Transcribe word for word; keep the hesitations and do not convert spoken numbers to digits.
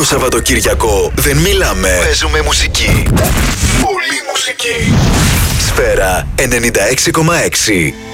Το Σαββατοκύριακο δεν μιλάμε, παίζουμε μουσική. Πολύ μουσική. Σφαίρα ενενήντα έξι κόμμα έξι.